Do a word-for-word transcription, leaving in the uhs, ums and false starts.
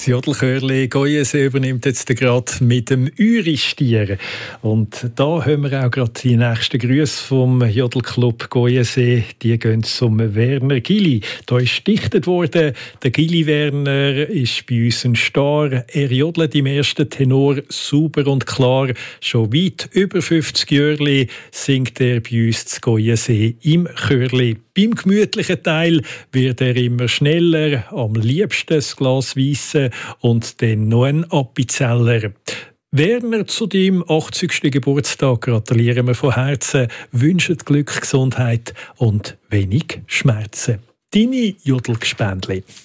Das Jodelchörli Goyensee übernimmt jetzt gerade mit dem Uristieren. Und da haben wir auch gerade die nächsten Grüße vom Jodelclub Goyensee. Die gehen zum Werner Gili. Da ist gedichtet worden. Der Gili Werner ist bei uns ein Star. Er jodelt im ersten Tenor sauber und klar. Schon weit über fünfzig Jahre singt er bei uns zu Goyensee im Chörli. Beim gemütlichen Teil wird er immer schneller, am liebsten ein Glas Weisse und dann noch ein Appenzeller. Werner, zu deinem achtzigsten Geburtstag gratulieren wir von Herzen, wünschen Glück, Gesundheit und wenig Schmerzen. Deine Jodelgespendli.